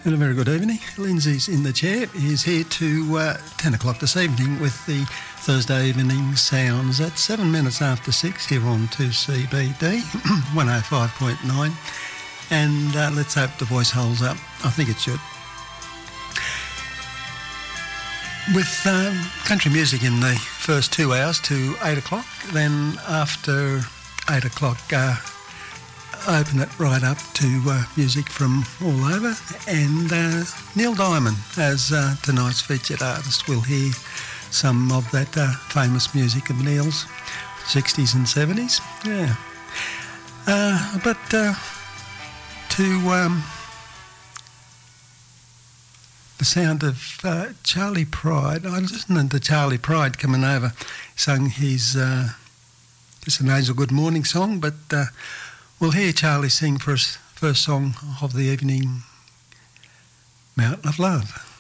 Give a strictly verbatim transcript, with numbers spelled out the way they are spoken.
And a very good evening. Lindsay's in the chair. He's here to uh, ten o'clock this evening with the Thursday evening sounds at seven minutes after six here on two C B D, one oh five point nine. And uh, let's hope the voice holds up. I think it should. With um, country music in the first two hours to eight o'clock, then after eight o'clock, uh, open it right up to uh, music from all over, and uh, Neil Diamond as uh, tonight's featured artist. We'll hear some of that uh, famous music of Neil's, sixties and seventies. Yeah, uh, but uh, to um, the sound of uh, Charlie Pride. I was listening to Charlie Pride coming over. He sung his uh, Just an Angel Good Morning song, but uh, we'll hear Charlie sing for his first song of the evening, Mountain of Love.